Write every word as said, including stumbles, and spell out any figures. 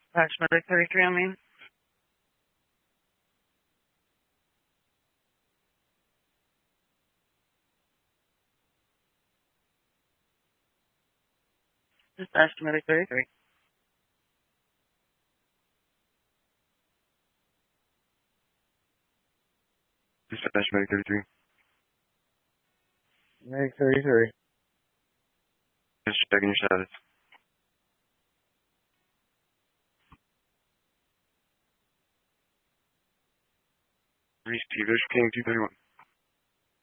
Patch Medic thirty-three, I mean. Just Patch Medic thirty-three. Dispatch Medic thirty-three. Medic thirty-three. Just checking your status. Receive Visual King two thirty-one.